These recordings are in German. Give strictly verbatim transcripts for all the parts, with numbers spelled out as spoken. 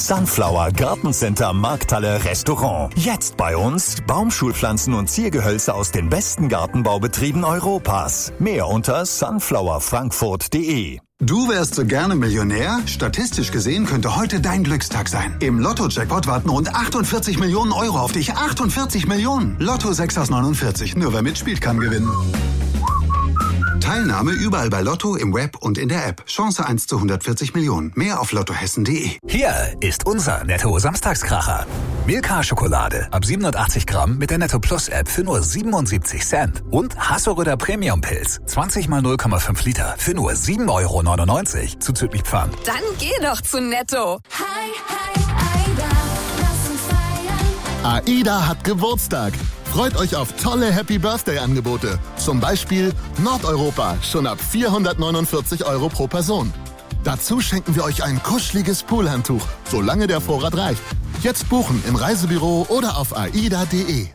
Sunflower Gartencenter Markthalle Restaurant. Jetzt bei uns Baumschulpflanzen und Ziergehölze aus den besten Gartenbaubetrieben Europas. Mehr unter sunflower frankfurt punkt de. Du wärst so gerne Millionär? Statistisch gesehen könnte heute dein Glückstag sein. Im Lotto-Jackpot warten rund achtundvierzig Millionen Euro auf dich. achtundvierzig Millionen! Lotto sechs aus neunundvierzig. Nur wer mitspielt, kann gewinnen. Teilnahme überall bei Lotto, im Web und in der App. Chance eins zu hundertvierzig Millionen. Mehr auf lottohessen punkt de. Hier ist unser Netto-Samstagskracher. Milka-Schokolade ab siebenundachtzig Gramm mit der Netto Plus App für nur siebenundsiebzig Cent. Und Hasseröder Premium Pilz zwanzig mal null Komma fünf Liter für nur sieben Euro neunundneunzig zuzüglich Pfand. Dann geh doch zu Netto. Hi, hi, Aida, lass uns feiern. AIDA hat Geburtstag. Freut euch auf tolle Happy Birthday-Angebote. Zum Beispiel Nordeuropa, schon ab vierhundertneunundvierzig Euro pro Person. Dazu schenken wir euch ein kuscheliges Poolhandtuch, solange der Vorrat reicht. Jetzt buchen im Reisebüro oder auf aida punkt de.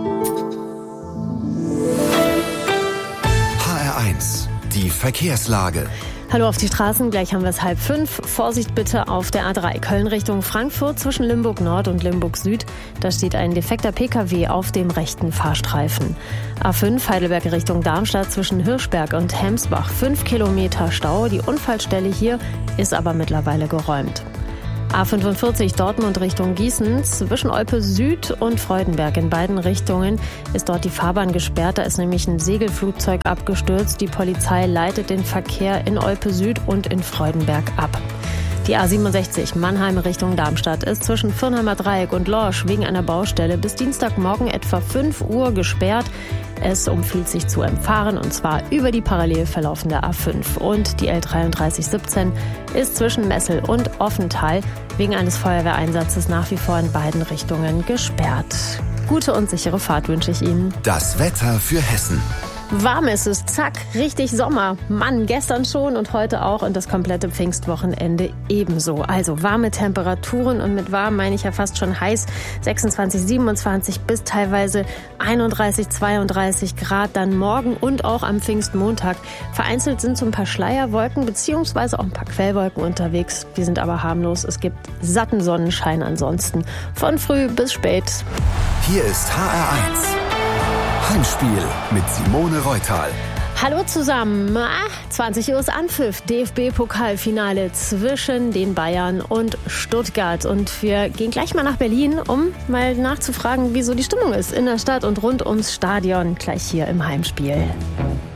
H R eins, die Verkehrslage. Hallo auf die Straßen, gleich haben wir es halb fünf. Vorsicht bitte auf der A drei Köln Richtung Frankfurt zwischen Limburg Nord und Limburg Süd. Da steht ein defekter P K W auf dem rechten Fahrstreifen. A fünf Heidelberg Richtung Darmstadt zwischen Hirschberg und Hemsbach. Fünf Kilometer Stau. Die Unfallstelle hier ist aber mittlerweile geräumt. A fünfundvierzig Dortmund Richtung Gießen zwischen Olpe Süd und Freudenberg. In beiden Richtungen ist dort die Fahrbahn gesperrt. Da ist nämlich ein Segelflugzeug abgestürzt. Die Polizei leitet den Verkehr in Olpe Süd und in Freudenberg ab. Die A siebenundsechzig Mannheim Richtung Darmstadt ist zwischen Firnheimer Dreieck und Lorsch wegen einer Baustelle bis Dienstagmorgen etwa fünf Uhr gesperrt. Es empfiehlt sich zu umfahren und zwar über die parallel verlaufende A fünf. Und die L dreiunddreißig siebzehn ist zwischen Messel und Offenthal wegen eines Feuerwehreinsatzes nach wie vor in beiden Richtungen gesperrt. Gute und sichere Fahrt wünsche ich Ihnen. Das Wetter für Hessen. Warm ist es, zack, richtig Sommer. Mann, gestern schon und heute auch und das komplette Pfingstwochenende ebenso. Also warme Temperaturen und mit warm meine ich ja fast schon heiß. sechsundzwanzig, siebenundzwanzig bis teilweise einunddreißig, zweiunddreißig Grad dann morgen und auch am Pfingstmontag. Vereinzelt sind so ein paar Schleierwolken beziehungsweise auch ein paar Quellwolken unterwegs. Die sind aber harmlos. Es gibt satten Sonnenschein ansonsten. Von früh bis spät. Hier ist H R eins. Heimspiel mit Simone Reutal. Hallo zusammen. zwanzig Uhr ist Anpfiff. D F B-Pokalfinale zwischen den Bayern und Stuttgart. Und wir gehen gleich mal nach Berlin, um mal nachzufragen, wie so die Stimmung ist in der Stadt und rund ums Stadion. Gleich hier im Heimspiel.